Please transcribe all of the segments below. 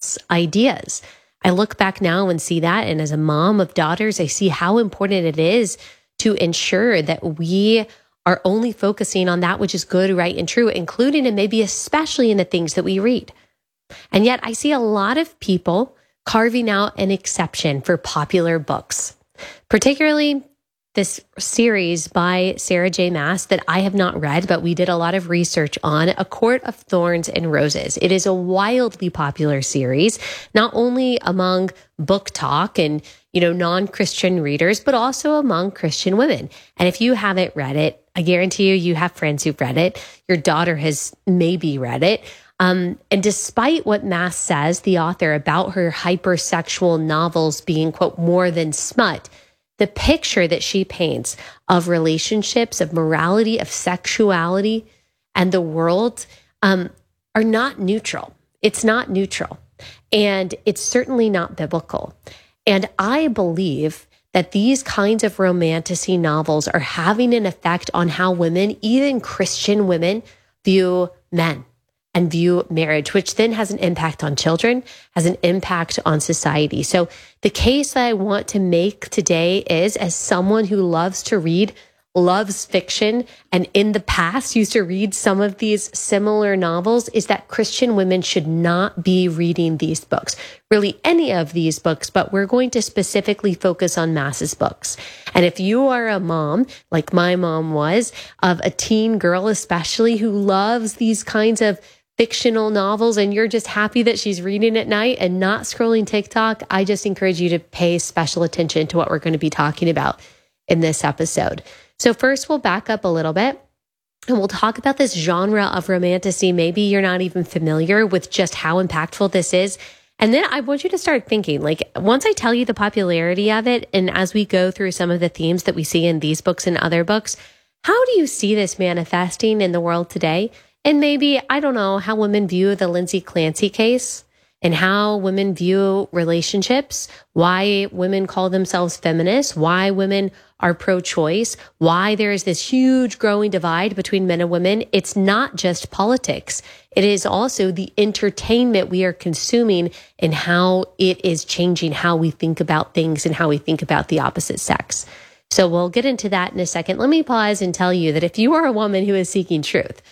false ideas. I look back now and see that. And as a mom of daughters, I see how important it is to ensure that we are only focusing on that which is good, right, and true, including and maybe especially in the things that we read. And yet I see a lot of people carving out an exception for popular books, particularly this series by Sarah J. Maas that I have not read, but we did a lot of research on, A Court of Thorns and Roses. It is a wildly popular series, not only among book talk and, non-Christian readers, but also among Christian women. And if you haven't read it, I guarantee you have friends who've read it. Your daughter has maybe read it. And despite what Maas says, the author, about her hypersexual novels being, quote, more than smut, the picture that she paints of relationships, of morality, of sexuality, and the world are not neutral. It's not neutral. And it's certainly not biblical. And I believe that these kinds of romantasy novels are having an effect on how women, even Christian women, view men and view marriage, which then has an impact on children, has an impact on society. So the case that I want to make today is, as someone who loves to read, loves fiction, and in the past used to read some of these similar novels, is that Christian women should not be reading these books, really any of these books, but we're going to specifically focus on Maas's books. And if you are a mom, like my mom was, of a teen girl especially, who loves these kinds of fictional novels, and you're just happy that she's reading at night and not scrolling TikTok, I just encourage you to pay special attention to what we're going to be talking about in this episode. So first, we'll back up a little bit and we'll talk about this genre of romantasy. Maybe you're not even familiar with just how impactful this is. And then I want you to start thinking, like, once I tell you the popularity of it, and as we go through some of the themes that we see in these books and other books, how do you see this manifesting in the world today? And maybe, I don't know, how women view the Lindsay Clancy case and how women view relationships, why women call themselves feminists, why women are pro-choice, why there is this huge growing divide between men and women. It's not just politics. It is also the entertainment we are consuming and how it is changing how we think about things and how we think about the opposite sex. So we'll get into that in a second. Let me pause and tell you that if you are a woman who is seeking truth,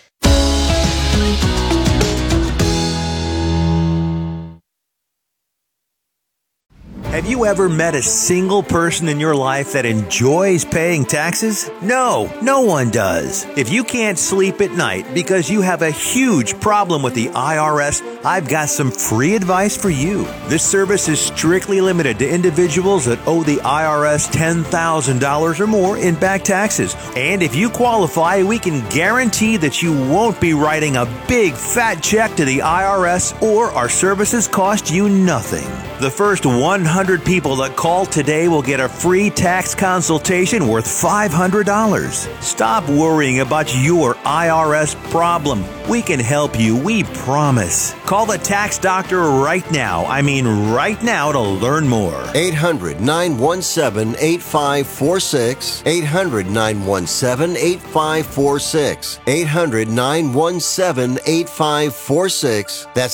have you ever met a single person in your life that enjoys paying taxes? No, no one does. If you can't sleep at night because you have a huge problem with the IRS, I've got some free advice for you. This service is strictly limited to individuals that owe the IRS $10,000 or more in back taxes. And if you qualify, we can guarantee that you won't be writing a big fat check to the IRS, or our services cost you nothing. The first 100 people that call today will get a free tax consultation worth $500. Stop worrying about your IRS problem. We can help you, we promise. Call the tax doctor right now. I mean right now, to learn more. 800-917-8546. 800-917-8546. 800-917-8546. That's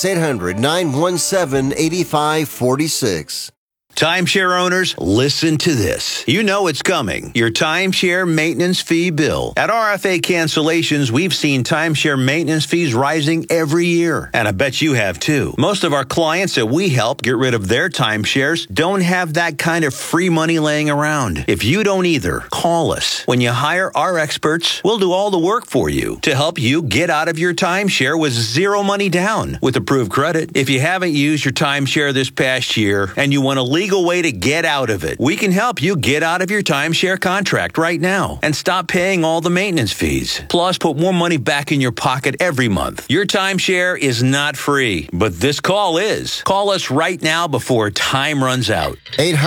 800-917-8546. Timeshare owners, listen to this. You know it's coming. Your timeshare maintenance fee bill. At RFA Cancellations, we've seen timeshare maintenance fees rising every year. And I bet you have too. Most of our clients that we help get rid of their timeshares don't have that kind of free money laying around. If you don't either, call us. When you hire our experts, we'll do all the work for you to help you get out of your timeshare with zero money down with approved credit. If you haven't used your timeshare this past year and you want to legal way to get out of it, we can help you get out of your timeshare contract right now and stop paying all the maintenance fees. Plus, put more money back in your pocket every month. Your timeshare is not free, but this call is. Call us right now before time runs out.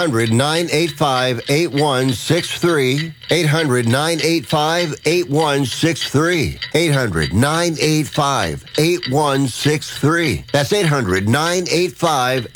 800-985-8163. 800-985-8163. 800-985-8163. That's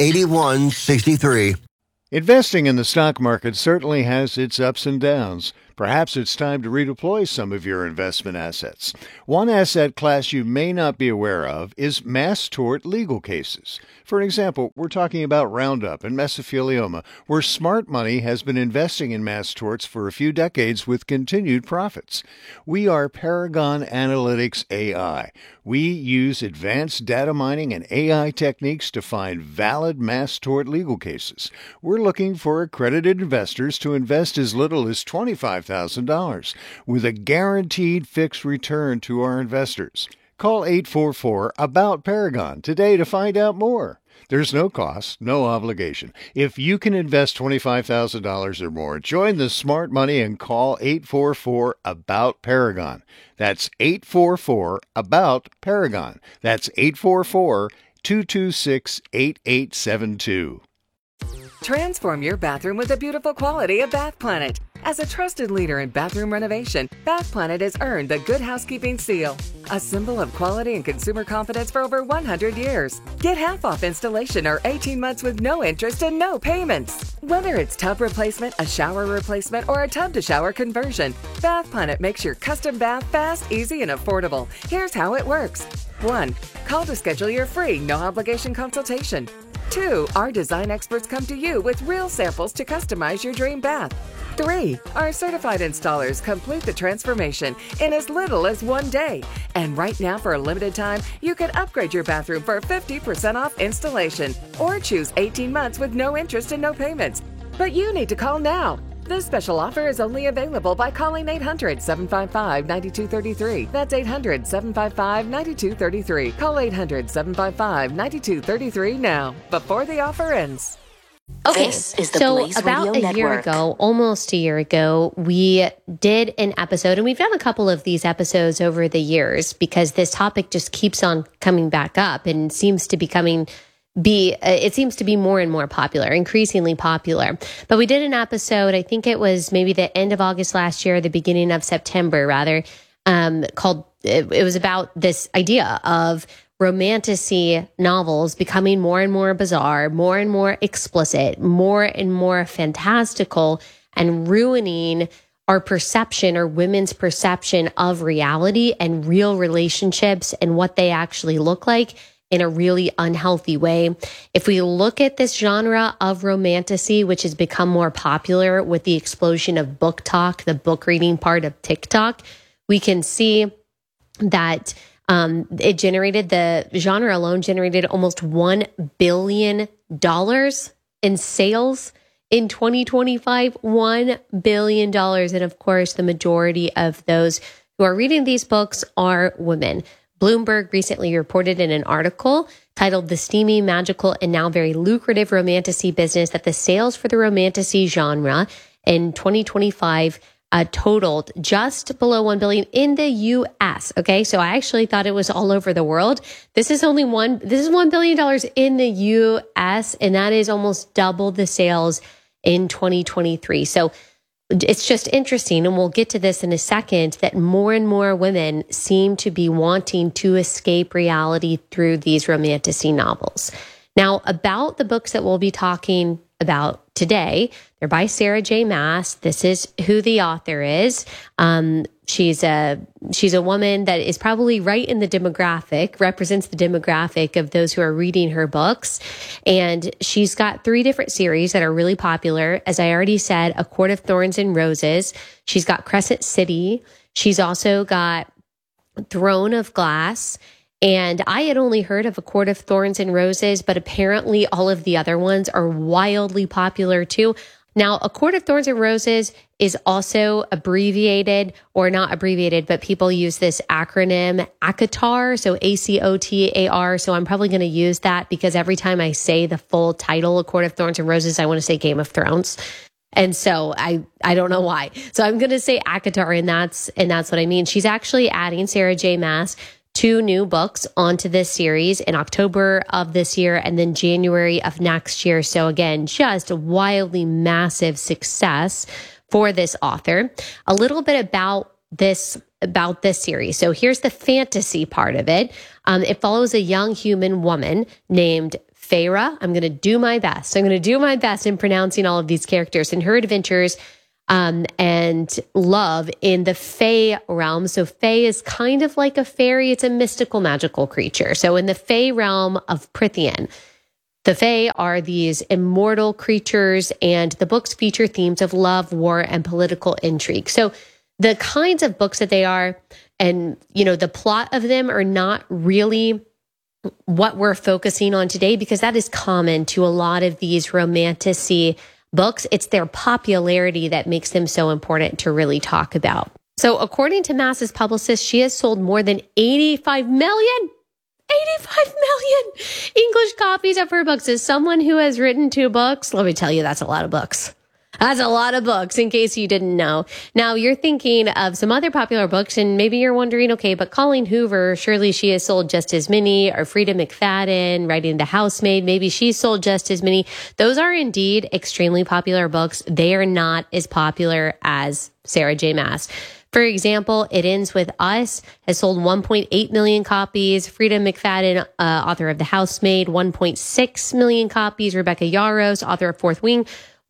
800-985-8163. Investing in the stock market certainly has its ups and downs, Perhaps it's time to redeploy some of your investment assets. One asset class you may not be aware of is mass tort legal cases. For example, we're talking about Roundup and mesothelioma, where smart money has been investing in mass torts for a few decades with continued profits. We are Paragon Analytics AI. We use advanced data mining and AI techniques to find valid mass tort legal cases. We're looking for accredited investors to invest as little as $25,000 with a guaranteed fixed return to our investors. Call 844-ABOUT-PARAGON today to find out more. There's no cost, no obligation. If you can invest $25,000 or more, join the smart money and call 844-ABOUT-PARAGON. That's 844-ABOUT-PARAGON. That's 844-226-8872. Transform your bathroom with the beautiful quality of Bath Planet. As a trusted leader in bathroom renovation, Bath Planet has earned the Good Housekeeping seal, a symbol of quality and consumer confidence for over 100 years. Get half off installation or 18 months with no interest and no payments. Whether it's tub replacement, a shower replacement, or a tub-to-shower conversion, Bath Planet makes your custom bath fast, easy, and affordable. Here's how it works. 1. Call to schedule your free, no-obligation consultation. 2. Our design experts come to you with real samples to customize your dream bath. 3. Our certified installers complete the transformation in as little as 1 day. And right now, for a limited time, you can upgrade your bathroom for 50% off installation or choose 18 months with no interest and no payments. But you need to call now. This special offer is only available by calling 800-755-9233. That's 800-755-9233. Call 800-755-9233 now, before the offer ends. Okay, This is the so Blaze about Radio a year Network. ago, almost a year ago, we did an episode, and we've done a couple of these episodes over the years because this topic just keeps on coming back up and seems to it seems to be more and more popular, increasingly popular. But we did an episode, I think it was maybe the end of August last year, the beginning of September, rather, called, it was about this idea of romantasy novels becoming more and more bizarre, more and more explicit, more and more fantastical, and ruining our perception or women's perception of reality and real relationships and what they actually look like in a really unhealthy way. If we look at this genre of romantasy, which has become more popular with the explosion of book talk, the book reading part of TikTok, we can see that the genre alone generated almost $1 billion in sales in 2025, $1 billion. And of course, the majority of those who are reading these books are women. Bloomberg recently reported in an article titled "The Steamy, Magical, and Now Very Lucrative Romantasy Business" that the sales for the romantasy genre in 2025 totaled just below $1 billion in the U.S. Okay, so I actually thought it was all over the world. This is $1 billion in the U.S., and that is almost double the sales in 2023. So it's just interesting, and we'll get to this in a second, that more and more women seem to be wanting to escape reality through these romantasy novels. Now, about the books that we'll be talking about today, they're by Sarah J. Maas. This is who the author is. She's a woman that is probably right in the demographic, represents the demographic of those who are reading her books. And she's got 3 different series that are really popular. As I already said, A Court of Thorns and Roses. She's got Crescent City. She's also got Throne of Glass. And I had only heard of A Court of Thorns and Roses, but apparently all of the other ones are wildly popular too. Now, A Court of Thorns and Roses is also abbreviated, or not abbreviated, but people use this acronym ACOTAR, so ACOTAR. So I'm probably going to use that because every time I say the full title, A Court of Thorns and Roses, I want to say Game of Thrones. And so I don't know why. So I'm going to say ACOTAR, and that's what I mean. She's actually adding, Sarah J. Maas, 2 new books onto this series in October of this year and then January of next year. So again, just a wildly massive success for this author. A little bit about this series. So here's the fantasy part of it. It follows a young human woman named Feyre. I'm going to do my best. I'm going to do my best in pronouncing all of these characters. And her adventures and love in the Fae realm. So Fae is kind of like a fairy. It's a mystical, magical creature. So in the Fae realm of Prythian, the Fae are these immortal creatures, and the books feature themes of love, war, and political intrigue. So the kinds of books that they are, and, the plot of them are not really what we're focusing on today, because that is common to a lot of these romantasy books. It's their popularity that makes them so important to really talk about. So according to Mass's publicist, she has sold more than 85 million English copies of her books. As someone who has written 2 books, let me tell you, that's a lot of books. That's a lot of books, in case you didn't know. Now, you're thinking of some other popular books, and maybe you're wondering, okay, but Colleen Hoover, surely she has sold just as many, or Frida McFadden, writing The Housemaid, maybe she's sold just as many. Those are indeed extremely popular books. They are not as popular as Sarah J. Maas. For example, It Ends With Us has sold 1.8 million copies. Frida McFadden, author of The Housemaid, 1.6 million copies. Rebecca Yarros, author of Fourth Wing,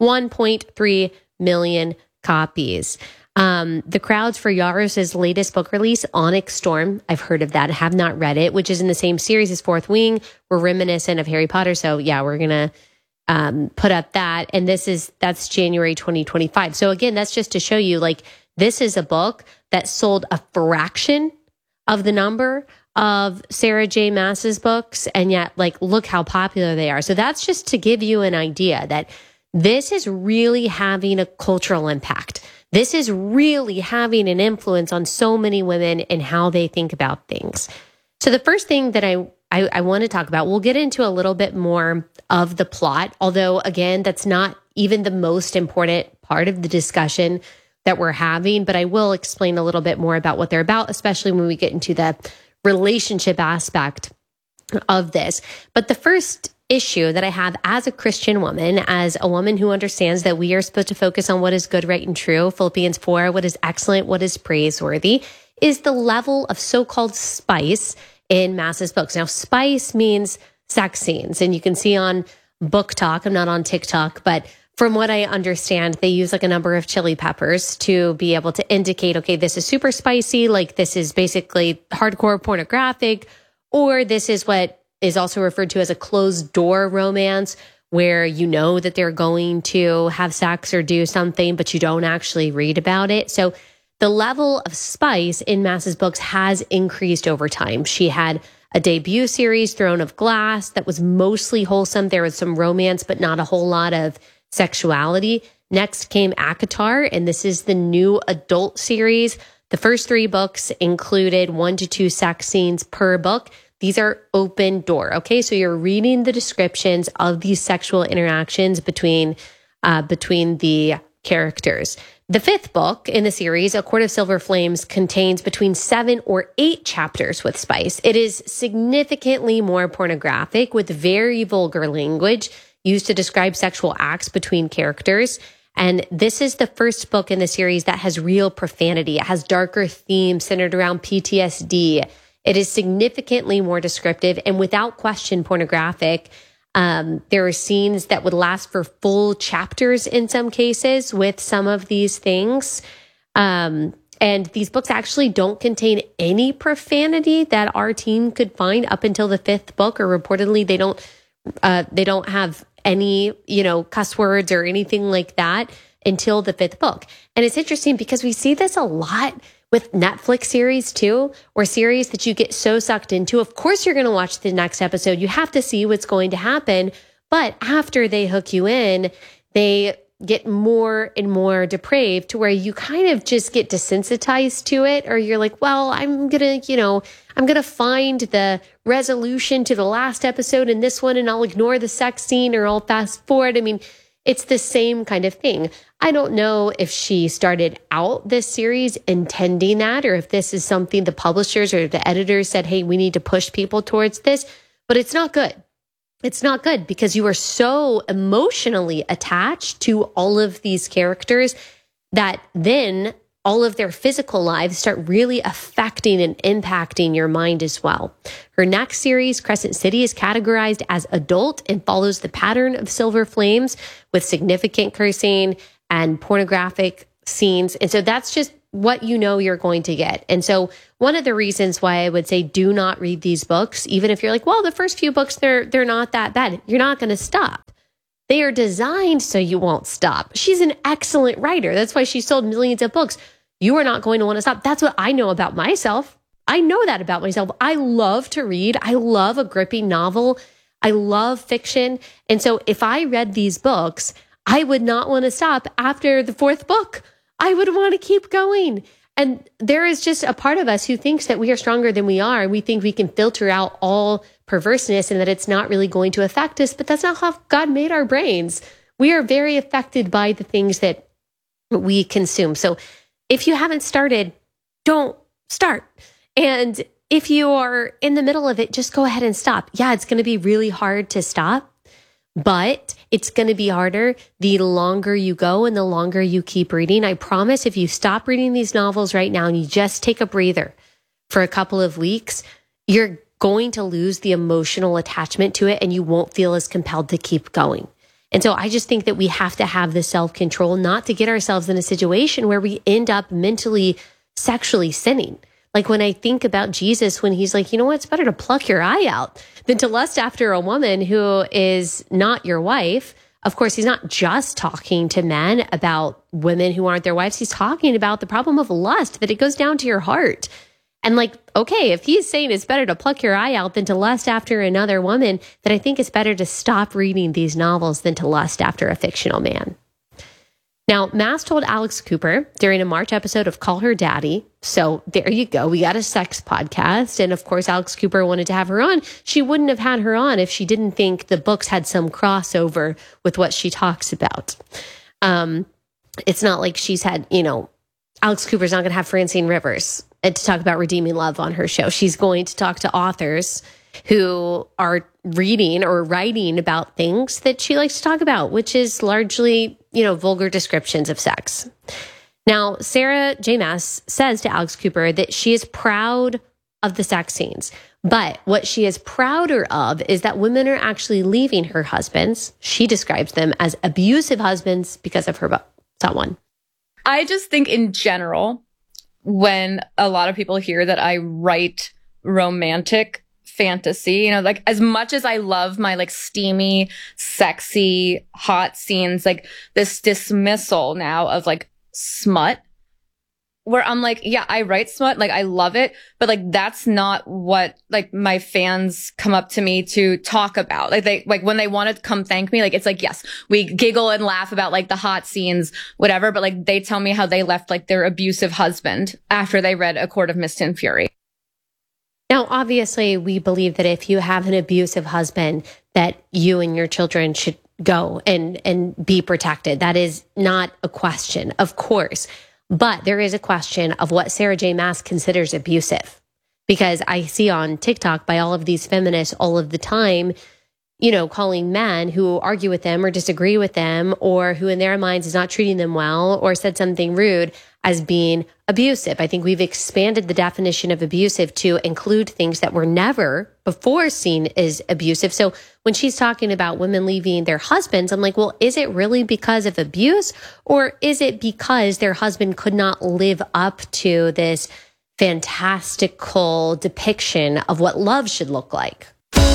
1.3 million copies. The crowds for Yarros' latest book release, Onyx Storm, I've heard of that. I have not read it, which is in the same series as Fourth Wing. We're reminiscent of Harry Potter. So yeah, we're going to put up that. And that's January 2025. So again, that's just to show you, this is a book that sold a fraction of the number of Sarah J. Maas's books. And yet, look how popular they are. So that's just to give you an idea that this is really having a cultural impact. This is really having an influence on so many women and how they think about things. So the first thing that I want to talk about, we'll get into a little bit more of the plot, although again, that's not even the most important part of the discussion that we're having, but I will explain a little bit more about what they're about, especially when we get into the relationship aspect of this. But the first issue that I have as a Christian woman, as a woman who understands that we are supposed to focus on what is good, right, and true, Philippians 4, what is excellent, what is praiseworthy, is the level of so-called spice in Maas's books. Now, spice means sex scenes, and you can see on Book Talk, I'm not on TikTok, but from what I understand, they use a number of chili peppers to be able to indicate, okay, this is super spicy, this is basically hardcore pornographic, or this is what is also referred to as a closed door romance, where you know that they're going to have sex or do something, but you don't actually read about it. So the level of spice in Maas's books has increased over time. She had a debut series, Throne of Glass, that was mostly wholesome. There was some romance, but not a whole lot of sexuality. Next came ACOTAR, and this is the new adult series. The first 3 books included 1 to 2 sex scenes per book. These are open door. Okay, so you're reading the descriptions of these sexual interactions between the characters. The 5th book in the series, A Court of Silver Flames, contains between 7 or 8 chapters with spice. It is significantly more pornographic, with very vulgar language used to describe sexual acts between characters. And this is the first book in the series that has real profanity. It has darker themes centered around PTSD. It is significantly more descriptive and without question pornographic. There are scenes that would last for full chapters in some cases with some of these things. And these books actually don't contain any profanity that our team could find up until the 5th book, or reportedly they don't have any, cuss words or anything like that until the 5th book. And it's interesting because we see this a lot with Netflix series too, or series that you get so sucked into. Of course, you're going to watch the next episode. You have to see what's going to happen. But after they hook you in, they get more and more depraved to where you kind of just get desensitized to it, or you're like, well, I'm going to find the resolution to the last episode in this one, and I'll ignore the sex scene, or I'll fast forward. I mean, it's the same kind of thing. I don't know if she started out this series intending that, or if this is something the publishers or the editors said, hey, we need to push people towards this, but it's not good. It's not good because you are so emotionally attached to all of these characters that then all of their physical lives start really affecting and impacting your mind as well. Her next series, Crescent City, is categorized as adult and follows the pattern of Silver Flames with significant cursing and pornographic scenes. And so that's just what you know you're going to get. And so one of the reasons why I would say do not read these books, even if you're like, well, the first few books, they're not that bad. You're not going to stop. They are designed so you won't stop. She's an excellent writer. That's why she sold millions of books. You are not going to want to stop. That's what I know about myself. I know that about myself. I love to read. I love a gripping novel. I love fiction. And so if I read these books, I would not want to stop after the fourth book. I would want to keep going. And there is just a part of us who thinks that we are stronger than we are. And we think we can filter out all perverseness and that it's not really going to affect us. But that's not how God made our brains. We are very affected by the things that we consume. So if you haven't started, don't start. And if you are in the middle of it, just go ahead and stop. Yeah, it's going to be really hard to stop, but it's going to be harder the longer you go and the longer you keep reading. I promise if you stop reading these novels right now and you just take a breather for a couple of weeks, you're going to lose the emotional attachment to it and you won't feel as compelled to keep going. And so I just think that we have to have the self-control not to get ourselves in a situation where we end up mentally, sexually sinning. Like when I think about Jesus, when he's like, you know what, it's better to pluck your eye out than to lust after a woman who is not your wife. Of course, he's not just talking to men about women who aren't their wives. He's talking about the problem of lust, that it goes down to your heart. And like, okay, if he's saying it's better to pluck your eye out than to lust after another woman, then I think it's better to stop reading these novels than to lust after a fictional man. Now, Mass told Alex Cooper during a March episode of Call Her Daddy. So there you go. We got a sex podcast. And of course, Alex Cooper wanted to have her on. She wouldn't have had her on if she didn't think the books had some crossover with what she talks about. It's not like she's had, Alex Cooper's not going to have Francine Rivers to talk about redeeming love on her show. She's going to talk to authors who are reading or writing about things that she likes to talk about, which is largely, vulgar descriptions of sex. Now, Sarah J. Maas says to Alex Cooper that she is proud of the sex scenes, but what she is prouder of is that women are actually leaving her husbands. She describes them as abusive husbands because of her book. That one. I just think in general, when a lot of people hear that I write romantic fantasy, like as much as I love my like steamy, sexy, hot scenes, like this dismissal now of like smut, where I'm like, yeah, I write smut, like I love it, but like that's not what like my fans come up to me to talk about. Like when they want to come thank me, like it's like, yes, we giggle and laugh about like the hot scenes, whatever, but like they tell me how they left like their abusive husband after they read A Court of Mist and Fury. Now, obviously, we believe that if you have an abusive husband, that you and your children should go and be protected. That is not a question, of course. But there is a question of what Sarah J. Maas considers abusive. Because I see on TikTok by all of these feminists all of the time, calling men who argue with them or disagree with them or who in their minds is not treating them well or said something rude as being abusive. I think we've expanded the definition of abusive to include things that were never before seen as abusive. So when she's talking about women leaving their husbands, I'm like, well, is it really because of abuse or is it because their husband could not live up to this fantastical depiction of what love should look like?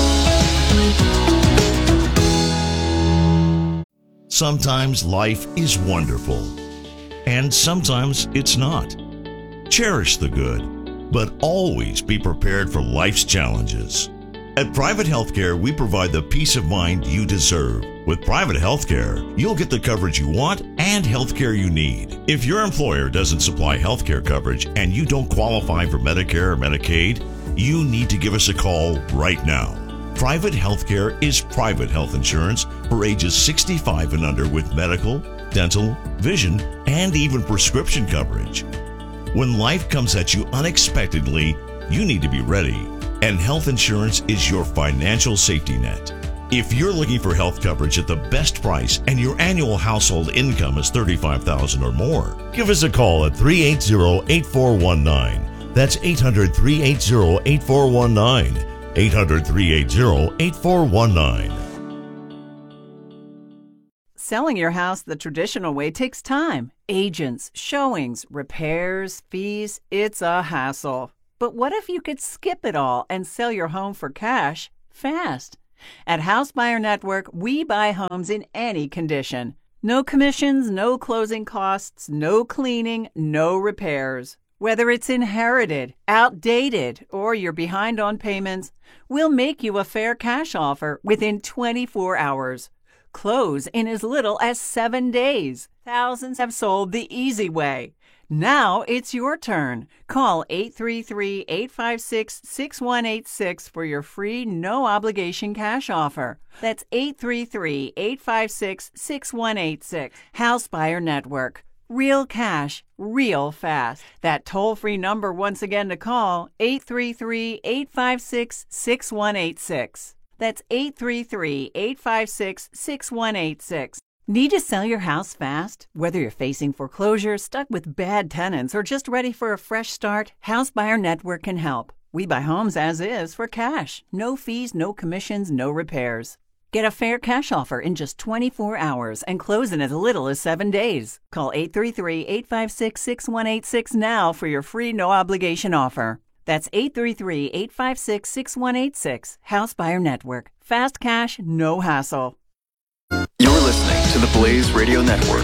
Sometimes life is wonderful, and sometimes it's not. Cherish the good, but always be prepared for life's challenges. At Private Healthcare, we provide the peace of mind you deserve. With Private Healthcare, you'll get the coverage you want and healthcare you need. If your employer doesn't supply healthcare coverage and you don't qualify for Medicare or Medicaid, you need to give us a call right now. Private Healthcare is private health insurance for ages 65 and under with medical, dental, vision, and even prescription coverage. When life comes at you unexpectedly, you need to be ready, and health insurance is your financial safety net. If you're looking for health coverage at the best price and your annual household income is $35,000 or more, give us a call at 380-8419. That's 800-380-8419. 800-380-8419. Selling your house the traditional way takes time. Agents, showings, repairs, fees. It's a hassle. But what if you could skip it all and sell your home for cash fast? At House Buyer Network, we buy homes in any condition. No commissions, no closing costs, no cleaning, no repairs. Whether it's inherited, outdated, or you're behind on payments, we'll make you a fair cash offer within 24 hours. Close in as little as 7 days. Thousands have sold the easy way. Now it's your turn. Call 833-856-6186 for your free, no-obligation cash offer. That's 833-856-6186. House Buyer Network. Real cash, real fast. That toll-free number once again to call, 833-856-6186. That's 833-856-6186. Need to sell your house fast? Whether you're facing foreclosure, stuck with bad tenants, or just ready for a fresh start, House Buyer Network can help. We buy homes as is for cash. No fees, no commissions, no repairs. Get a fair cash offer in just 24 hours and close in as little as 7 days. Call 833-856-6186 now for your free no-obligation offer. That's 833-856-6186. House Buyer Network. Fast cash, no hassle. You're listening to the Blaze Radio Network.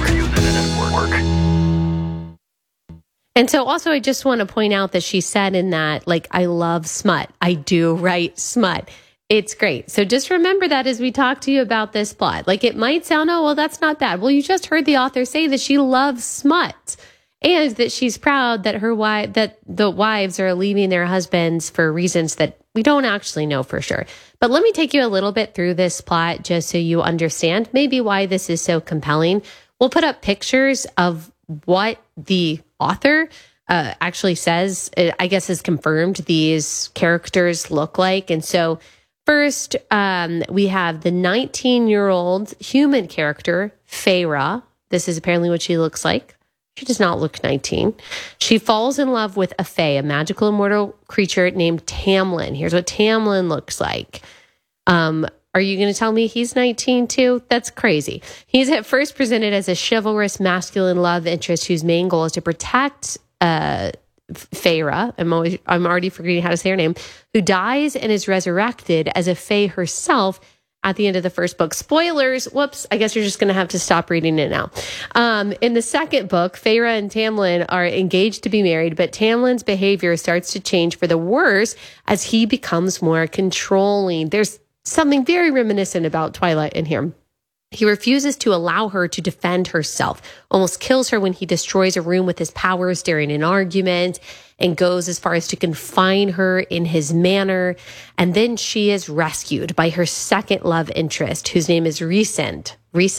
And so also I just want to point out that she said in that, like, I love smut. I do write smut. It's great. So just remember that as we talk to you about this plot. Like, it might sound, oh, well, that's not bad. Well, you just heard the author say that she loves smut and that she's proud that that the wives are leaving their husbands for reasons that we don't actually know for sure. But let me take you a little bit through this plot just so you understand maybe why this is so compelling. We'll put up pictures of what the author actually says, I guess, has confirmed these characters look like. And so first, we have the 19-year-old human character, Feyre. This is apparently what she looks like. She does not look 19. She falls in love with a fae, a magical immortal creature named Tamlin. Here's what Tamlin looks like. Are you going to tell me he's 19 too? That's crazy. He's at first presented as a chivalrous masculine love interest whose main goal is to protect Feyre, I'm already forgetting how to say her name, who dies and is resurrected as a fae herself at the end of the first book. Spoilers. Whoops. I guess you're just going to have to stop reading it now. In the second book, Feyre and Tamlin are engaged to be married, but Tamlin's behavior starts to change for the worse as he becomes more controlling. There's something very reminiscent about Twilight in here. He refuses to allow her to defend herself, almost kills her when he destroys a room with his powers during an argument, and goes as far as to confine her in his manor. And then she is rescued by her second love interest, whose name is Rhysand,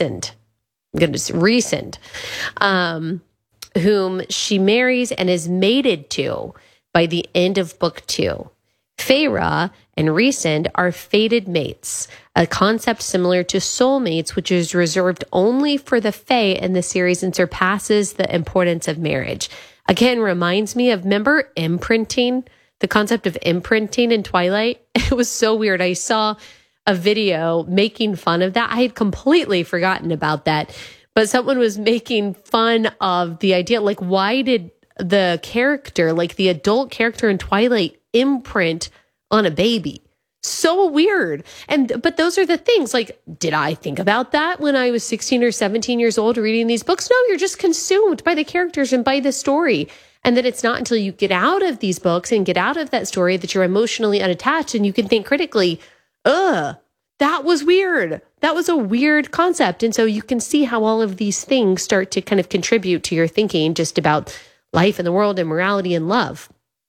whom she marries and is mated to by the end of book 2. Feyre and Rhysand are fated mates, a concept similar to soulmates, which is reserved only for the Fae in the series and surpasses the importance of marriage. Again, reminds me of, remember imprinting? The concept of imprinting in Twilight? It was so weird. I saw a video making fun of that. I had completely forgotten about that, but someone was making fun of the idea, like, why did the character, like the adult character in Twilight, imprint on a baby? So weird. But those are the things, like, did I think about that when I was 16 or 17 years old reading these books? No, you're just consumed by the characters and by the story. And then it's not until you get out of these books and get out of that story that you're emotionally unattached and you can think critically, that was weird. That was a weird concept. And so you can see how all of these things start to kind of contribute to your thinking just about life and the world and morality and love.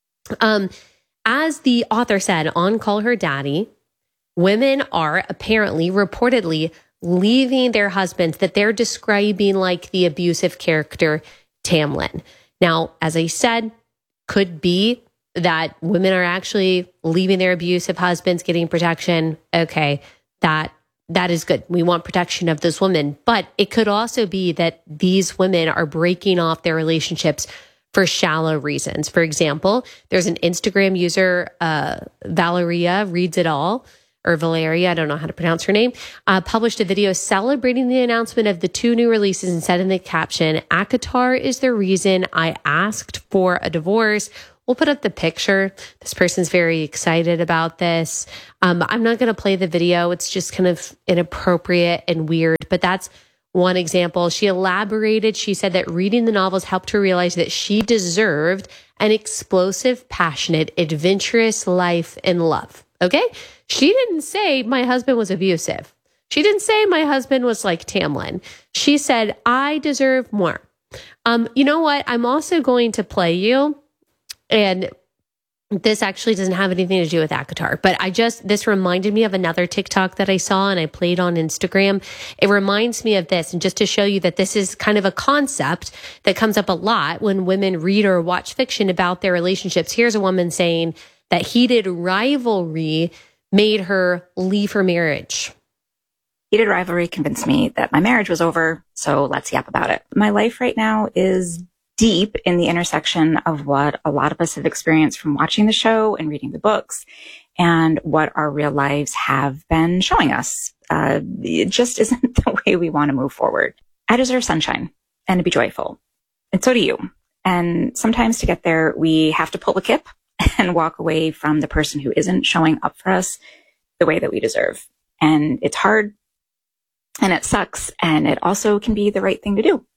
As the author said on Call Her Daddy, women are apparently, reportedly, leaving their husbands that they're describing like the abusive character Tamlin. Now, as I said, could be that women are actually leaving their abusive husbands, getting protection. Okay, that is good. We want protection of those women. But it could also be that these women are breaking off their relationships for shallow reasons. For example, there's an Instagram user, Valeria Reads It All, or Valeria, I don't know how to pronounce her name, published a video celebrating the announcement of the 2 new releases and said in the caption, "ACOTAR is the reason I asked for a divorce." We'll put up the picture. This person's very excited about this. I'm not going to play the video. It's just kind of inappropriate and weird, but that's one example. She elaborated. She said that reading the novels helped her realize that she deserved an explosive, passionate, adventurous life in love. Okay? She didn't say my husband was abusive. She didn't say my husband was like Tamlin. She said, I deserve more. You know what? I'm also going to play you, and this actually doesn't have anything to do with ACOTAR, but this reminded me of another TikTok that I saw and I played on Instagram. It reminds me of this. And just to show you that this is kind of a concept that comes up a lot when women read or watch fiction about their relationships. Here's a woman saying that heated rivalry made her leave her marriage. Heated rivalry convinced me that my marriage was over, so let's yap about it. My life right now is deep in the intersection of what a lot of us have experienced from watching the show and reading the books and what our real lives have been showing us. It just isn't the way we want to move forward. I deserve sunshine and to be joyful. And so do you. And sometimes to get there, we have to pull the kip and walk away from the person who isn't showing up for us the way that we deserve. And it's hard and it sucks. And it also can be the right thing to do.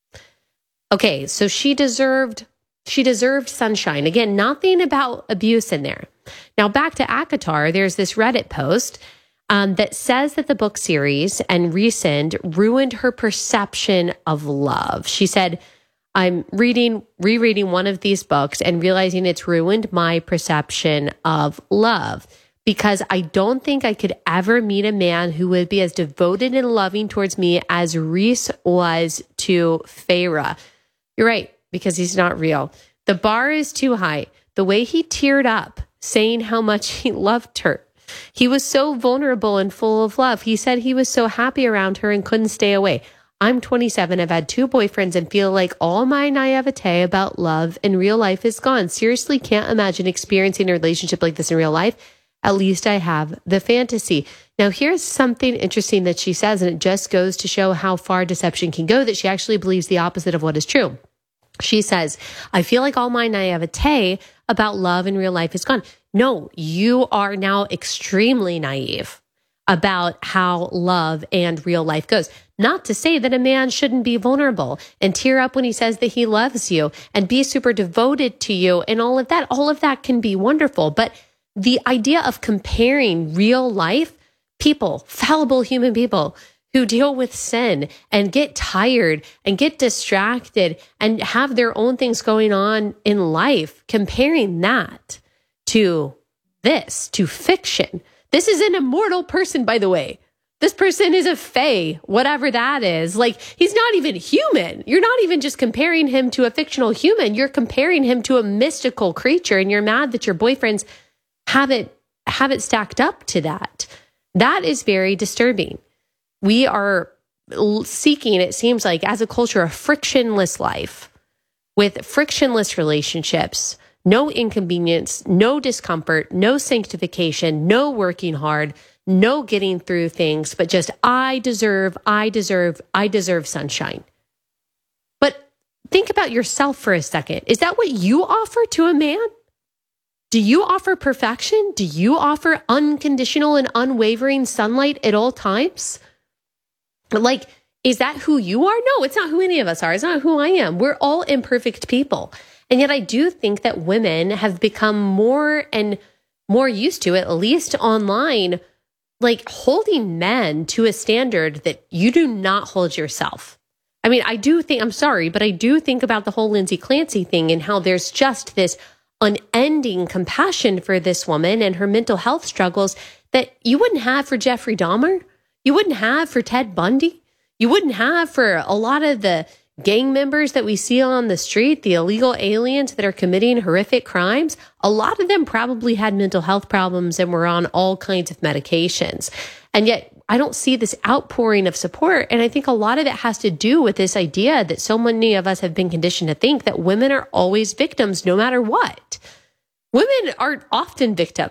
Okay, so she deserved sunshine. Again, nothing about abuse in there. Now back to ACOTAR, there's this Reddit post that says that the book series and Resend ruined her perception of love. She said, I'm rereading one of these books and realizing it's ruined my perception of love because I don't think I could ever meet a man who would be as devoted and loving towards me as Rhys was to Feyre. You're right, because he's not real. The bar is too high. The way he teared up, saying how much he loved her. He was so vulnerable and full of love. He said he was so happy around her and couldn't stay away. I'm 27. I've had 2 boyfriends and feel like all my naivete about love in real life is gone. Seriously, can't imagine experiencing a relationship like this in real life. At least I have the fantasy. Now, here's something interesting that she says, and it just goes to show how far deception can go, that she actually believes the opposite of what is true. She says, I feel like all my naivete about love in real life is gone. No, you are now extremely naive about how love and real life goes. Not to say that a man shouldn't be vulnerable and tear up when he says that he loves you and be super devoted to you and all of that can be wonderful. But the idea of comparing real life people, fallible human people who deal with sin and get tired and get distracted and have their own things going on in life, comparing that to fiction. This is an immortal person, by the way. This person is a fae, whatever that is. Like, he's not even human. You're not even just comparing him to a fictional human. You're comparing him to a mystical creature, and you're mad that your boyfriends haven't stacked up to that. That is very disturbing. We are seeking, it seems like, as a culture, a frictionless life with frictionless relationships, no inconvenience, no discomfort, no sanctification, no working hard, no getting through things, but just I deserve sunshine. But think about yourself for a second. Is that what you offer to a man? Do you offer perfection? Do you offer unconditional and unwavering sunlight at all times? Like, is that who you are? No, it's not who any of us are. It's not who I am. We're all imperfect people. And yet I do think that women have become more and more used to, at least online, like holding men to a standard that you do not hold yourself. I mean, I'm sorry, but I do think about the whole Lindsay Clancy thing and how there's just this unending compassion for this woman and her mental health struggles that you wouldn't have for Jeffrey Dahmer. You wouldn't have for Ted Bundy. You wouldn't have for a lot of the gang members that we see on the street, the illegal aliens that are committing horrific crimes. A lot of them probably had mental health problems and were on all kinds of medications. And yet I don't see this outpouring of support. And I think a lot of it has to do with this idea that so many of us have been conditioned to think that women are always victims no matter what. Women are often victims.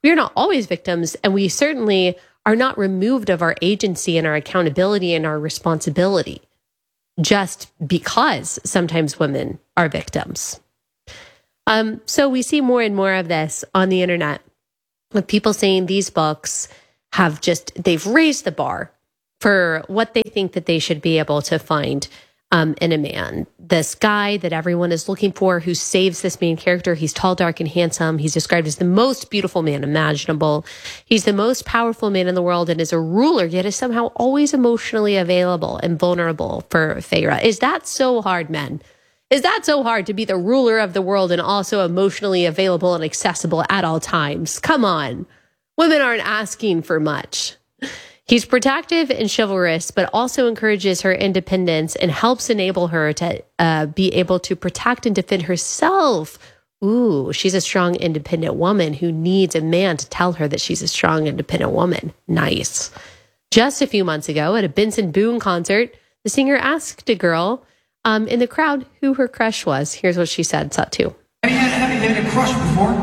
We are not always victims, and we certainly are not removed of our agency and our accountability and our responsibility just because sometimes women are victims. So we see more and more of this on the internet with people saying these books they've raised the bar for what they think that they should be able to find in a man. This guy that everyone is looking for who saves this main character. He's tall, dark, and handsome. He's described as the most beautiful man imaginable. He's the most powerful man in the world and is a ruler, yet is somehow always emotionally available and vulnerable for Feyre. Is that so hard, men? Is that so hard to be the ruler of the world and also emotionally available and accessible at all times? Come on. Women aren't asking for much. He's protective and chivalrous, but also encourages her independence and helps enable her to be able to protect and defend herself. Ooh, she's a strong, independent woman who needs a man to tell her that she's a strong, independent woman. Nice. Just a few months ago at a Benson Boone concert, the singer asked a girl in the crowd who her crush was. Here's what she said, Sat 2. Have you had a crush before?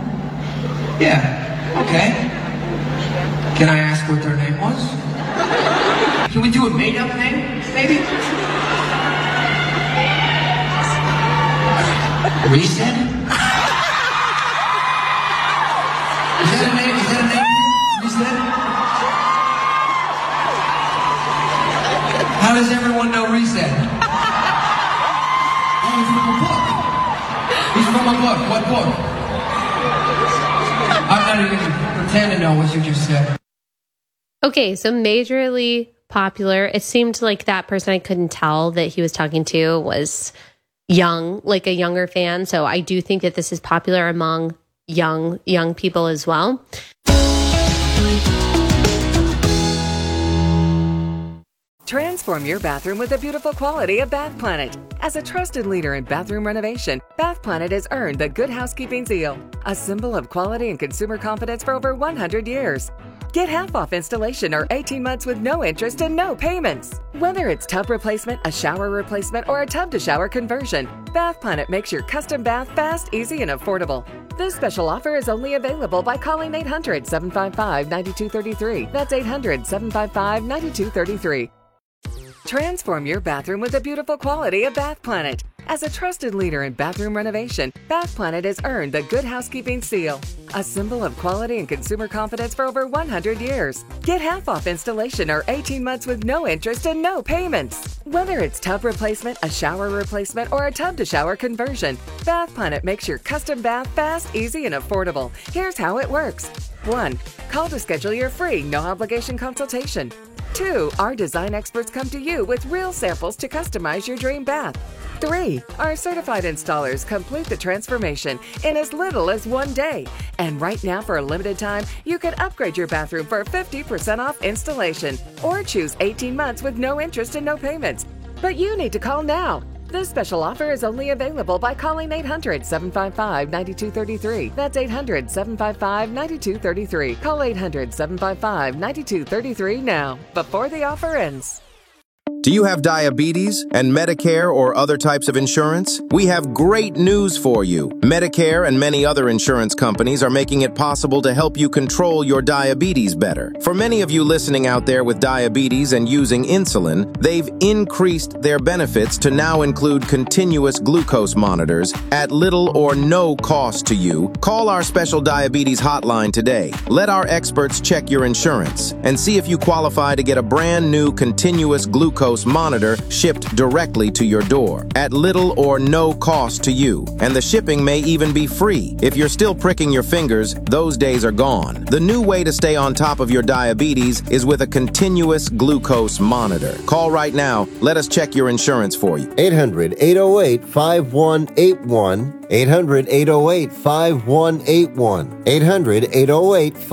Yeah, okay. Can I ask what their name was? Can we do a made-up name, maybe? Reset? Is that a name? Reset? How does everyone know Reset? Oh, he's from a book. He's from a book. What book? I'm not even going to pretend to know what you just said. Okay, so majorly popular. It seemed like that person I couldn't tell that he was talking to was young, like a younger fan. So I do think that this is popular among young people as well. Transform your bathroom with the beautiful quality of Bath Planet. As a trusted leader in bathroom renovation, Bath Planet has earned the Good Housekeeping seal, a symbol of quality and consumer confidence for over 100 years. Get half off installation or 18 months with no interest and no payments. Whether it's tub replacement, a shower replacement, or a tub-to-shower conversion, Bath Planet makes your custom bath fast, easy, and affordable. This special offer is only available by calling 800-755-9233. That's 800-755-9233. Transform your bathroom with the beautiful quality of Bath Planet. As a trusted leader in bathroom renovation, Bath Planet has earned the Good Housekeeping seal, a symbol of quality and consumer confidence for over 100 years. Get half off installation or 18 months with no interest and no payments. Whether it's tub replacement, a shower replacement, or a tub-to-shower conversion, Bath Planet makes your custom bath fast, easy, and affordable. Here's how it works. 1. Call to schedule your free, no-obligation consultation. 2. Our design experts come to you with real samples to customize your dream bath. 3. Our certified installers complete the transformation in as little as 1 day. And right now, for a limited time, you can upgrade your bathroom for 50% off installation or choose 18 months with no interest and no payments. But you need to call now. This special offer is only available by calling 800-755-9233. That's 800-755-9233. Call 800-755-9233 now, before the offer ends. Do you have diabetes and Medicare or other types of insurance? We have great news for you. Medicare and many other insurance companies are making it possible to help you control your diabetes better. For many of you listening out there with diabetes and using insulin, they've increased their benefits to now include continuous glucose monitors at little or no cost to you. Call our special diabetes hotline today. Let our experts check your insurance and see if you qualify to get a brand new continuous glucose monitor shipped directly to your door at little or no cost to you. And the shipping may even be free. If you're still pricking your fingers, those days are gone. The new way to stay on top of your diabetes is with a continuous glucose monitor. Call right now. Let us check your insurance for you. 800-808-5181. 800-808-5181.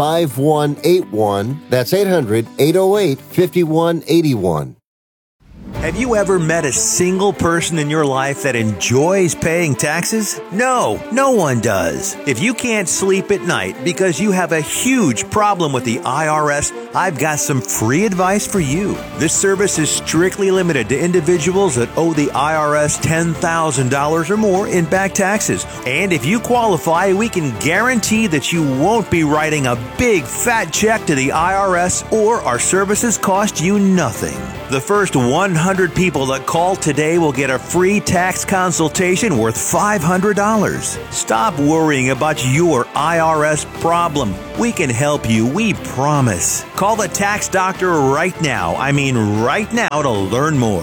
800-808-5181. That's 800-808-5181. Have you ever met a single person in your life that enjoys paying taxes? No, no one does. If you can't sleep at night because you have a huge problem with the IRS, I've got some free advice for you. This service is strictly limited to individuals that owe the IRS $10,000 or more in back taxes. And if you qualify, we can guarantee that you won't be writing a big fat check to the IRS, or our services cost you nothing. The first 100 people that call today will get a free tax consultation worth $500. Stop worrying about your IRS problem. We can help you, we promise. Call the tax doctor right now. I mean right now, to learn more.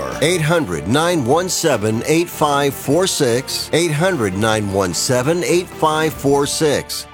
800-917-8546. 800-917-8546.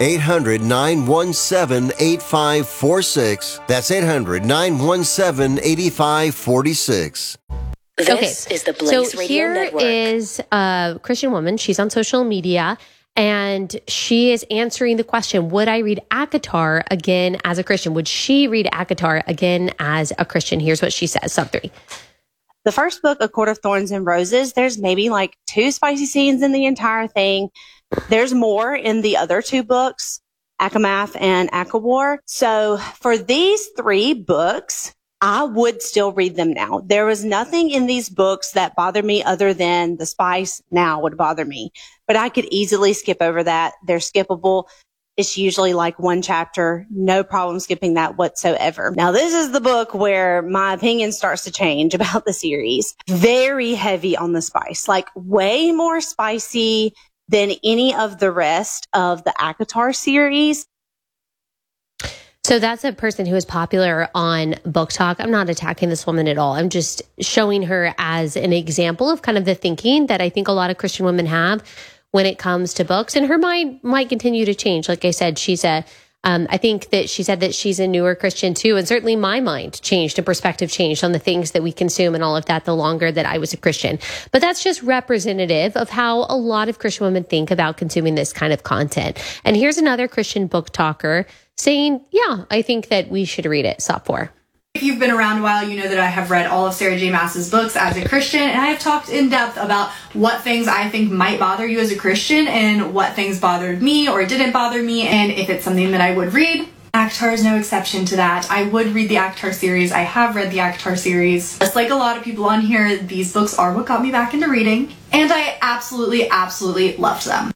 800-917-8546. That's 800-917-8546. This is the Blaze Radio Network. So here is a Christian woman. She's on social media, and she is answering the question, would I read ACOTAR again as a Christian? Would she read ACOTAR again as a Christian? Here's what she says. Sub 3. The first book, A Court of Thorns and Roses, there's maybe like 2 spicy scenes in the entire thing. There's more in the other 2 books, Akamath and Akawar. So for these 3 books, I would still read them now. There was nothing in these books that bothered me other than the spice now would bother me. But I could easily skip over that. They're skippable. It's usually like 1 chapter. No problem skipping that whatsoever. Now, this is the book where my opinion starts to change about the series. Very heavy on the spice, like way more spicy than any of the rest of the ACOTAR series. So that's a person who is popular on Book Talk. I'm not attacking this woman at all. I'm just showing her as an example of kind of the thinking that I think a lot of Christian women have when it comes to books. And her mind might continue to change. Like I said, I think that she said that she's a newer Christian too. And certainly my mind changed and perspective changed on the things that we consume and all of that the longer that I was a Christian. But that's just representative of how a lot of Christian women think about consuming this kind of content. And here's another Christian book talker saying, yeah, I think that we should read it. Stop 4. If you've been around a while, you know that I have read all of Sarah J. Maas's books as a Christian, and I have talked in depth about what things I think might bother you as a Christian and what things bothered me or didn't bother me, and if it's something that I would read. ACOTAR is no exception to that. I would read the ACOTAR series. I have read the ACOTAR series. Just like a lot of people on here, these books are what got me back into reading, and I absolutely, absolutely loved them.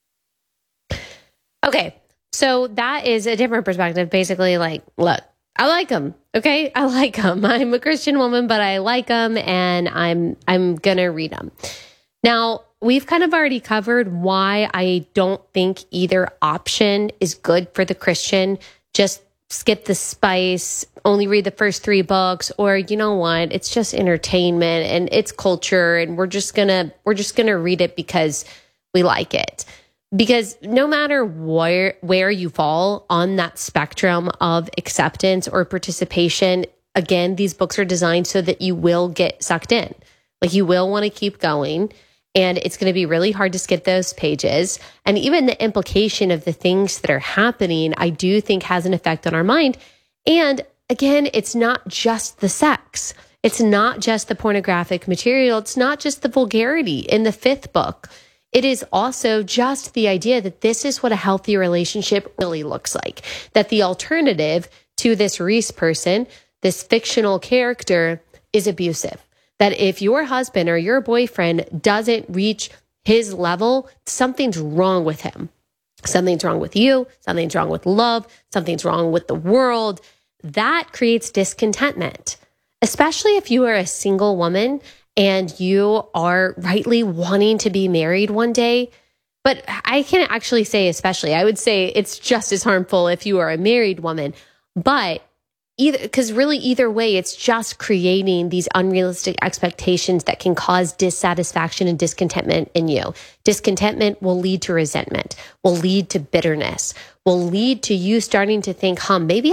Okay, so that is a different perspective. Basically, like, look, I like them. Okay, I like them. I'm a Christian woman, but I like them, and I'm gonna read them. Now, we've kind of already covered why I don't think either option is good for the Christian. Just skip the spice, only read the first 3 books, or you know what? It's just entertainment and it's culture, and we're just gonna read it because we like it. Because no matter where you fall on that spectrum of acceptance or participation, again, these books are designed so that you will get sucked in. Like, you will want to keep going, and it's going to be really hard to skip those pages. And even the implication of the things that are happening, I do think has an effect on our mind. And again, it's not just the sex. It's not just the pornographic material. It's not just the vulgarity in the 5th book. It is also just the idea that this is what a healthy relationship really looks like. That the alternative to this Reese person, this fictional character, is abusive. That if your husband or your boyfriend doesn't reach his level, something's wrong with him. Something's wrong with you. Something's wrong with love. Something's wrong with the world. That creates discontentment, especially if you are a single woman and you are rightly wanting to be married one day. But I can't actually say especially. I would say it's just as harmful if you are a married woman. But either way, it's just creating these unrealistic expectations that can cause dissatisfaction and discontentment in you. Discontentment will lead to resentment, will lead to bitterness, will lead to you starting to think, maybe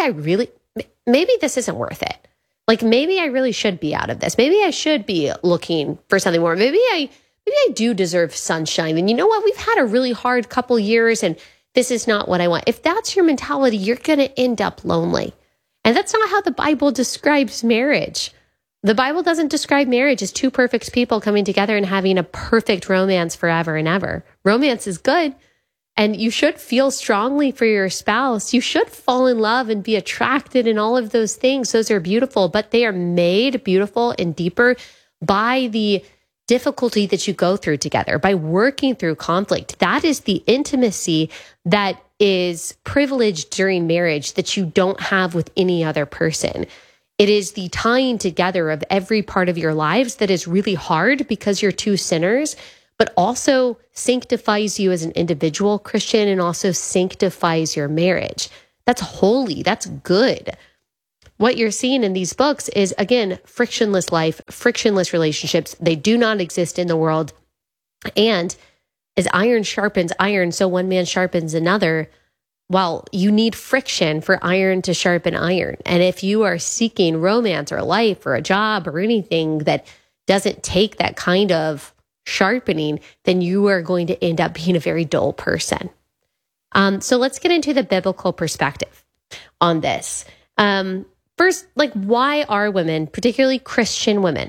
this isn't worth it. Like, maybe I really should be out of this. Maybe I should be looking for something more. Maybe I do deserve sunshine. And you know what? We've had a really hard couple years, and this is not what I want. If that's your mentality, you're going to end up lonely. And that's not how the Bible describes marriage. The Bible doesn't describe marriage as two perfect people coming together and having a perfect romance forever and ever. Romance is good, and you should feel strongly for your spouse. You should fall in love and be attracted and all of those things. Those are beautiful, but they are made beautiful and deeper by the difficulty that you go through together, by working through conflict. That is the intimacy that is privileged during marriage that you don't have with any other person. It is the tying together of every part of your lives that is really hard because you're two sinners, but also sanctifies you as an individual Christian and also sanctifies your marriage. That's holy. That's good. What you're seeing in these books is, again, frictionless life, frictionless relationships. They do not exist in the world. And as iron sharpens iron, so one man sharpens another. Well, you need friction for iron to sharpen iron. And if you are seeking romance or life or a job or anything that doesn't take that kind of sharpening, then you are going to end up being a very dull person. So let's get into the biblical perspective on this. First, why are women, particularly Christian women,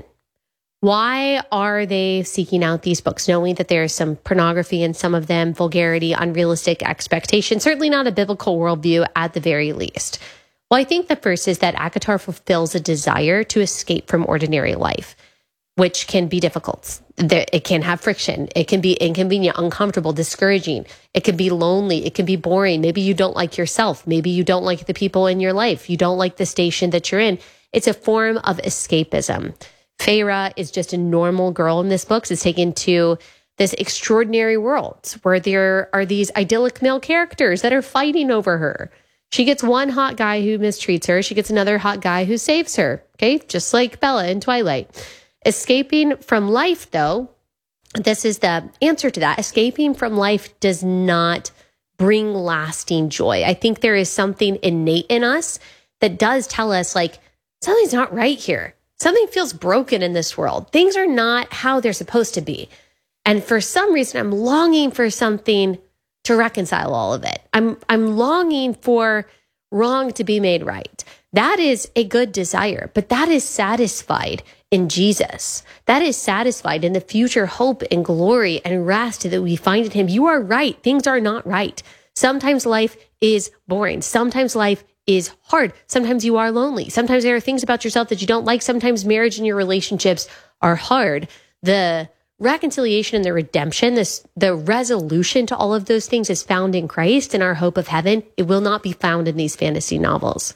why are they seeking out these books, knowing that there's some pornography in some of them, vulgarity, unrealistic expectations, certainly not a biblical worldview at the very least? Well, I think the first is that ACOTAR fulfills a desire to escape from ordinary life, which can be difficult. It can have friction. It can be inconvenient, uncomfortable, discouraging. It can be lonely. It can be boring. Maybe you don't like yourself. Maybe you don't like the people in your life. You don't like the station that you're in. It's a form of escapism. Feyre is just a normal girl in this book. Is taken to this extraordinary world where there are these idyllic male characters that are fighting over her. She gets one hot guy who mistreats her. She gets another hot guy who saves her. Okay, just like Bella in Twilight. Escaping from life, though, this is the answer to that. Escaping from life does not bring lasting joy. I think there is something innate in us that does tell us, something's not right here. Something feels broken in this world. Things are not how they're supposed to be. And for some reason, I'm longing for something to reconcile all of it. I'm longing for wrong to be made right. That is a good desire, but that is satisfied in Jesus. That is satisfied in the future hope and glory and rest that we find in him. You are right. Things are not right. Sometimes life is boring. Sometimes life is hard. Sometimes you are lonely. Sometimes there are things about yourself that you don't like. Sometimes marriage and your relationships are hard. The reconciliation and the redemption, the resolution to all of those things is found in Christ and our hope of heaven. It will not be found in these fantasy novels.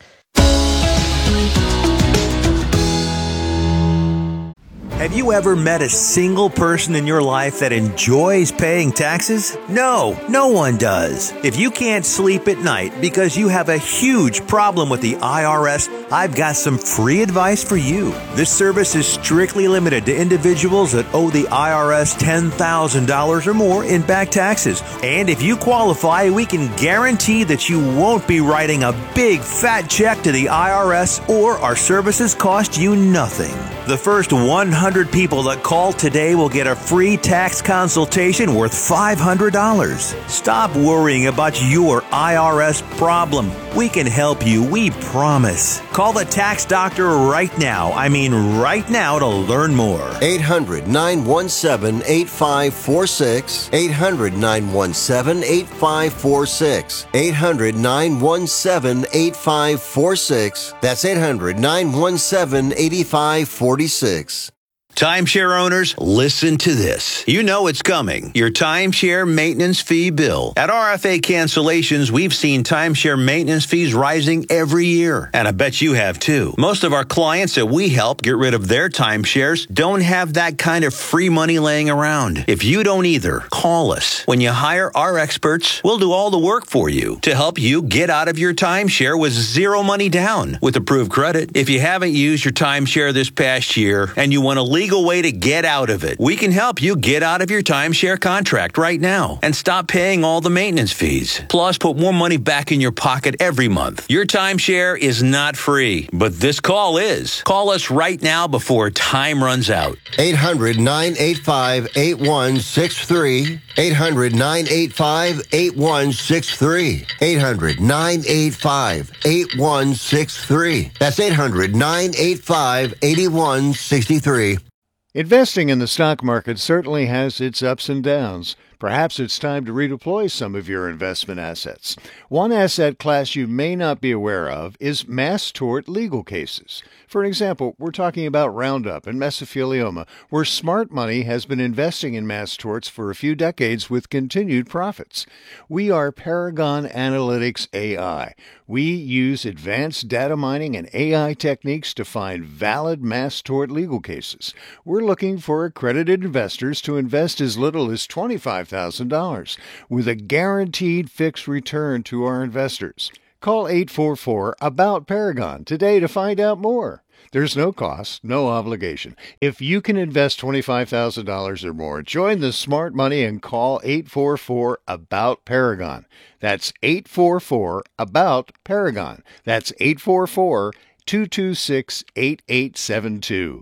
Have you ever met a single person in your life that enjoys paying taxes? No, no one does. If you can't sleep at night because you have a huge problem with the IRS, I've got some free advice for you. This service is strictly limited to individuals that owe the IRS $10,000 or more in back taxes. And if you qualify, we can guarantee that you won't be writing a big fat check to the IRS, or our services cost you nothing. The first 100 people that call today will get a free tax consultation worth $500. Stop worrying about your IRS problem. We can help you, we promise. Call the tax doctor right now. I mean right now, to learn more. 800-917-8546. 800-917-8546. 800-917-8546. That's 800-917-8546. Timeshare owners, listen to this. You know it's coming. Your timeshare maintenance fee bill. At RFA Cancellations, we've seen timeshare maintenance fees rising every year. And I bet you have too. Most of our clients that we help get rid of their timeshares don't have that kind of free money laying around. If you don't either, call us. When you hire our experts, we'll do all the work for you to help you get out of your timeshare with zero money down with approved credit. If you haven't used your timeshare this past year and you want to legally legal way to get out of it. We can help you get out of your timeshare contract right now and stop paying all the maintenance fees. Plus, put more money back in your pocket every month. Your timeshare is not free, but this call is. Call us right now before time runs out. 800-985-8163. 800-985-8163. 800-985-8163. That's 800-985-8163. Investing in the stock market certainly has its ups and downs. Perhaps it's time to redeploy some of your investment assets. One asset class you may not be aware of is mass tort legal cases. For example, we're talking about Roundup and mesothelioma, where smart money has been investing in mass torts for a few decades with continued profits. We are Paragon Analytics AI. We use advanced data mining and AI techniques to find valid mass tort legal cases. We're looking for accredited investors to invest as little as $25,000 with a guaranteed fixed return to our investors. Call 844-ABOUT-PARAGON today to find out more. There's no cost, no obligation. If you can invest $25,000 or more, join the smart money and call 844-ABOUT-PARAGON. That's 844-ABOUT-PARAGON. That's 844-226-8872.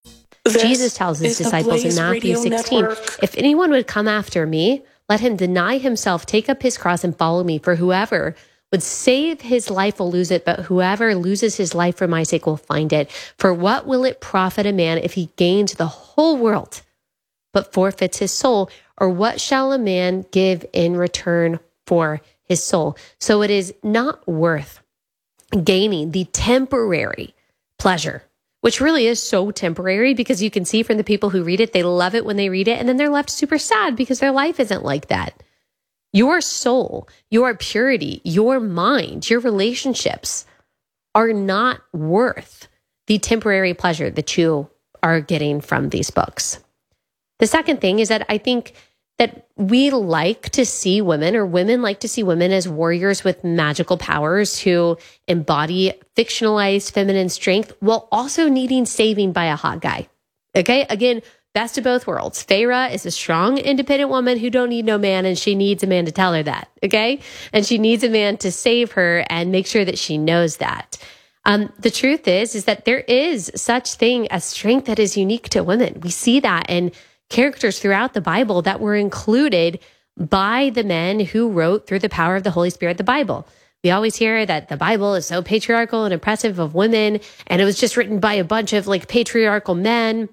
Jesus tells his disciples in Matthew 16, if anyone would come after me, let him deny himself, take up his cross, and follow me. For whoever would save his life will lose it, but whoever loses his life for my sake will find it. For what will it profit a man if he gains the whole world, but forfeits his soul? Or what shall a man give in return for his soul? So it is not worth gaining the temporary pleasure, which really is so temporary, because you can see from the people who read it, they love it when they read it, and then they're left super sad because their life isn't like that. Your soul, your purity, your mind, your relationships are not worth the temporary pleasure that you are getting from these books. The second thing is that I think that we like to see women, or women like to see women, as warriors with magical powers who embody fictionalized feminine strength while also needing saving by a hot guy. Okay, again, best of both worlds. Feyre is a strong, independent woman who don't need no man, and she needs a man to tell her that, okay? And she needs a man to save her and make sure that she knows that. The truth is that there is such thing as strength that is unique to women. We see that in characters throughout the Bible that were included by the men who wrote through the power of the Holy Spirit the Bible. We always hear that the Bible is so patriarchal and oppressive of women, and it was just written by a bunch of like patriarchal men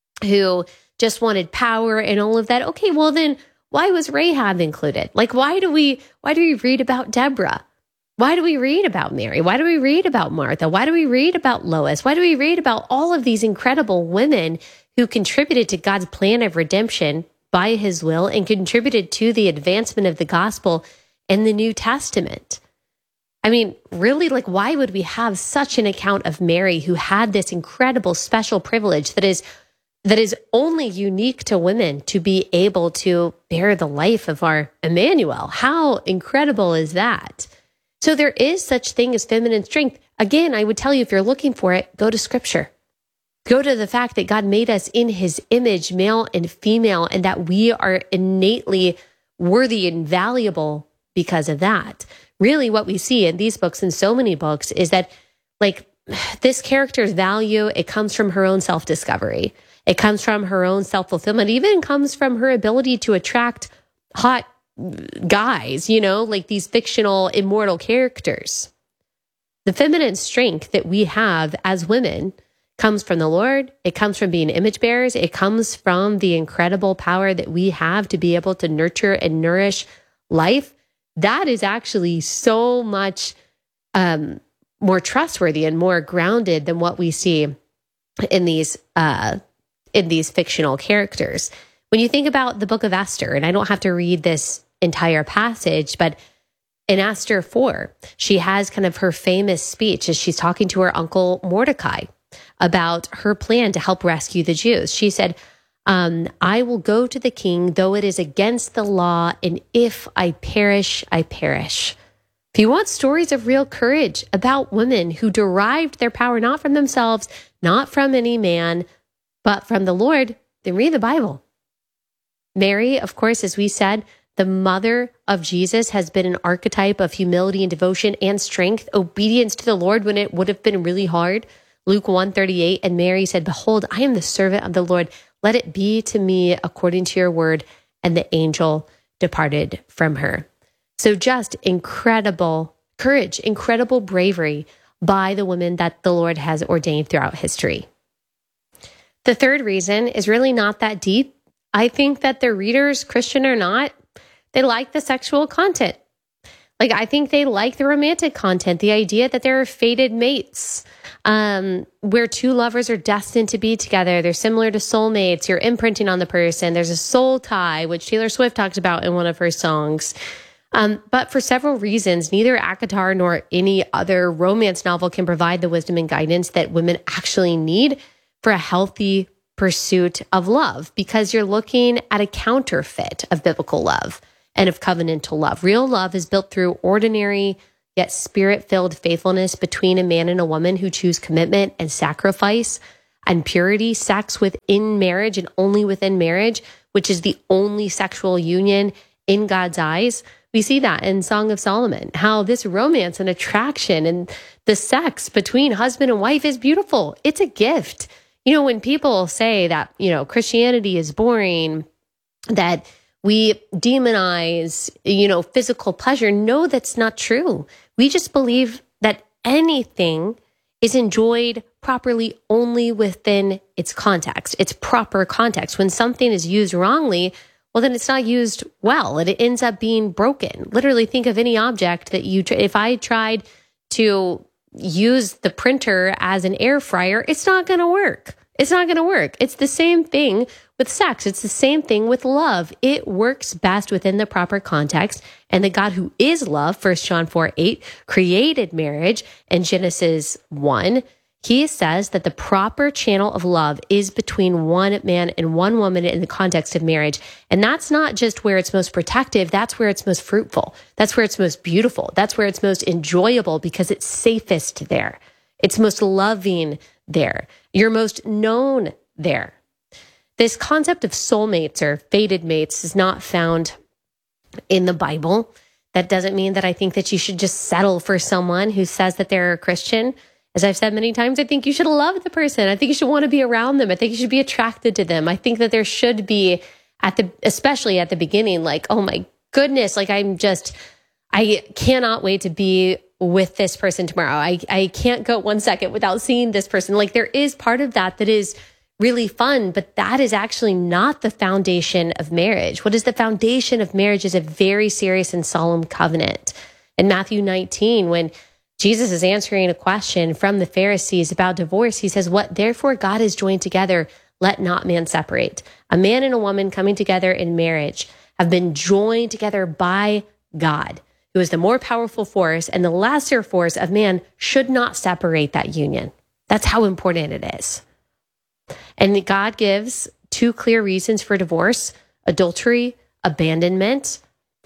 who just wanted power and all of that. Okay, well then why was Rahab included? Like, why do we read about Deborah? Why do we read about Mary? Why do we read about Martha? Why do we read about Lois? Why do we read about all of these incredible women who contributed to God's plan of redemption by his will and contributed to the advancement of the gospel in the New Testament? I mean, really, like, why would we have such an account of Mary, who had this incredible special privilege that is only unique to women, to be able to bear the life of our Emmanuel? How incredible is that? So there is such thing as feminine strength. Again, I would tell you, if you're looking for it, go to Scripture. Go to the fact that God made us in his image, male and female, and that we are innately worthy and valuable because of that. Really, what we see in these books, and so many books, is that, like, this character's value, it comes from her own self-discovery. It comes from her own self-fulfillment. It even comes from her ability to attract hot guys, you know, like these fictional immortal characters. The feminine strength that we have as women comes from the Lord. It comes from being image bearers. It comes from the incredible power that we have to be able to nurture and nourish life. That is actually so much more trustworthy and more grounded than what we see in these fictional characters. When you think about the book of Esther, and I don't have to read this entire passage, but in Esther 4, she has kind of her famous speech as she's talking to her uncle Mordecai about her plan to help rescue the Jews. She said, I will go to the king, though it is against the law, and if I perish, I perish. If you want stories of real courage about women who derived their power not from themselves, not from any man, but from the Lord, then read the Bible. Mary, of course, as we said, the mother of Jesus, has been an archetype of humility and devotion and strength, obedience to the Lord when it would have been really hard. Luke 1:38, and Mary said, "Behold, I am the servant of the Lord. Let it be to me according to your word." And the angel departed from her. So just incredible courage, incredible bravery by the women that the Lord has ordained throughout history. The third reason is really not that deep. I think that the readers, Christian or not, they like the sexual content. Like, I think they like the romantic content, the idea that there are fated mates, where two lovers are destined to be together. They're similar to soulmates. You're imprinting on the person. There's a soul tie, which Taylor Swift talks about in one of her songs. But for several reasons, neither ACOTAR nor any other romance novel can provide the wisdom and guidance that women actually need for a healthy pursuit of love, because you're looking at a counterfeit of biblical love and of covenantal love. Real love is built through ordinary yet spirit-filled faithfulness between a man and a woman who choose commitment and sacrifice and purity. Sex within marriage and only within marriage, which is the only sexual union in God's eyes. We see that in Song of Solomon, how this romance and attraction and the sex between husband and wife is beautiful. It's a gift. You know, when people say that, you know, Christianity is boring, that we demonize, you know, physical pleasure, no, that's not true. We just believe that anything is enjoyed properly only within its context, its proper context. When something is used wrongly, well, then it's not used well and it ends up being broken. Literally, think of any object that if I tried to use the printer as an air fryer, it's not going to work. It's not going to work. It's the same thing with sex. It's the same thing with love. It works best within the proper context. And the God who is love, 1 John 4:8, created marriage in Genesis 1. He says that the proper channel of love is between one man and one woman in the context of marriage. And that's not just where it's most protective. That's where it's most fruitful. That's where it's most beautiful. That's where it's most enjoyable because it's safest there. It's most loving there. You're most known there. This concept of soulmates or fated mates is not found in the Bible. That doesn't mean that I think that you should just settle for someone who says that they're a Christian. As I've said many times, I think you should love the person. I think you should want to be around them. I think you should be attracted to them. I think that there should be especially at the beginning, like, oh my goodness, like I cannot wait to be with this person tomorrow. I can't go 1 second without seeing this person. Like, there is part of that is really fun, but that is actually not the foundation of marriage. What is the foundation of marriage is a very serious and solemn covenant. In Matthew 19, when Jesus is answering a question from the Pharisees about divorce, he says, "What therefore God has joined together, let not man separate." A man and a woman coming together in marriage have been joined together by God, who is the more powerful force, and the lesser force of man should not separate that union. That's how important it is. And God gives two clear reasons for divorce: adultery, abandonment.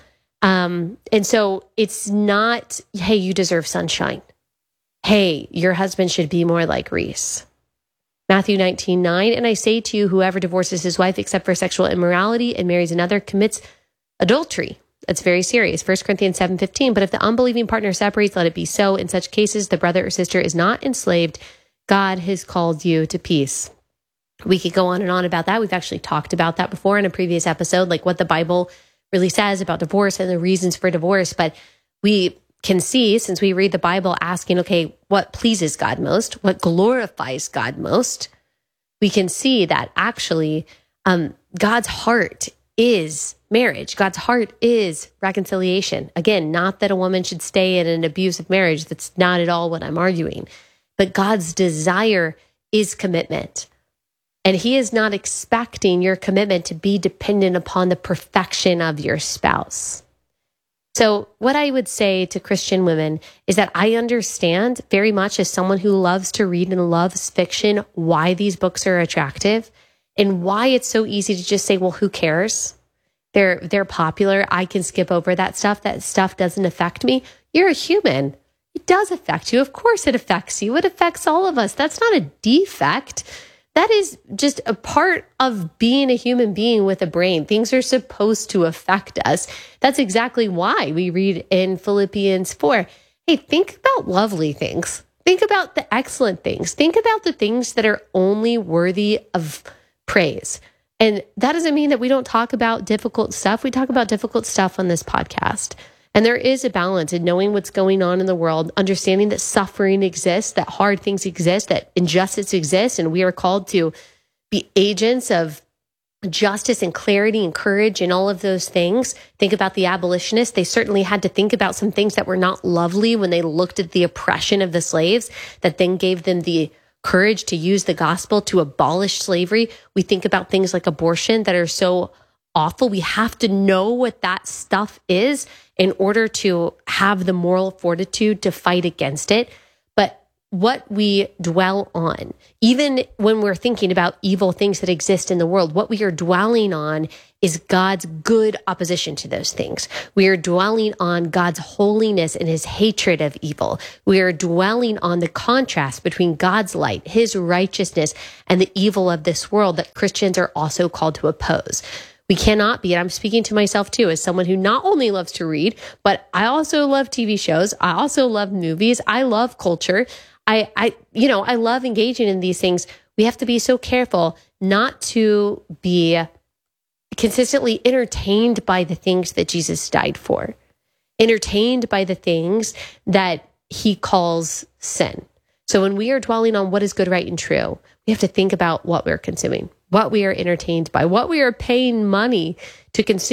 And so it's not, hey, you deserve sunshine. Hey, your husband should be more like Reese. Matthew 19:9, "And I say to you, whoever divorces his wife except for sexual immorality and marries another commits adultery." That's very serious. 1 Corinthians 7:15, "But if the unbelieving partner separates, let it be so. In such cases, the brother or sister is not enslaved. God has called you to peace." We could go on and on about that. We've actually talked about that before in a previous episode, like what the Bible really says about divorce and the reasons for divorce. But we can see, since we read the Bible, asking, okay, what pleases God most? What glorifies God most? We can see that actually God's heart is marriage. God's heart is reconciliation. Again, not that a woman should stay in an abusive marriage. That's not at all what I'm arguing. But God's desire is commitment. And he is not expecting your commitment to be dependent upon the perfection of your spouse. So what I would say to Christian women is that I understand very much, as someone who loves to read and loves fiction, why these books are attractive and why it's so easy to just say, well, who cares? They're popular. I can skip over that stuff. That stuff doesn't affect me. You're a human. It does affect you. Of course it affects you. It affects all of us. That's not a defect. that is just a part of being a human being with a brain. Things are supposed to affect us. That's exactly why we read in Philippians 4, hey, think about lovely things. Think about the excellent things. Think about the things that are only worthy of praise. And that doesn't mean that we don't talk about difficult stuff. We talk about difficult stuff on this podcast. And there is a balance in knowing what's going on in the world, understanding that suffering exists, that hard things exist, that injustice exists, and we are called to be agents of justice and clarity and courage and all of those things. Think about the abolitionists. They certainly had to think about some things that were not lovely when they looked at the oppression of the slaves that then gave them the courage to use the gospel to abolish slavery. We think about things like abortion that are so awful. We have to know what that stuff is in order to have the moral fortitude to fight against it. But what we dwell on, even when we're thinking about evil things that exist in the world, what we are dwelling on is God's good opposition to those things. We are dwelling on God's holiness and his hatred of evil. We are dwelling on the contrast between God's light, his righteousness, and the evil of this world that Christians are also called to oppose. We cannot be, and I'm speaking to myself too, as someone who not only loves to read, but I also love TV shows. I also love movies. I love culture. I love engaging in these things. We have to be so careful not to be consistently entertained by the things that Jesus died for, entertained by the things that he calls sin. So when we are dwelling on what is good, right, and true, we have to think about what we're consuming, what we are entertained by, what we are paying money to consume.